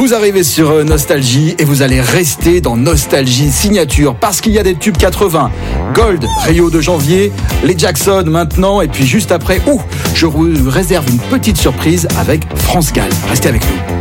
Vous arrivez sur Nostalgie et vous allez rester dans Nostalgie Signature parce qu'il y a des tubes 80. Gold, Rio de janvier, les Jackson maintenant et puis juste après, je vous réserve une petite surprise avec France Gall. Restez avec nous.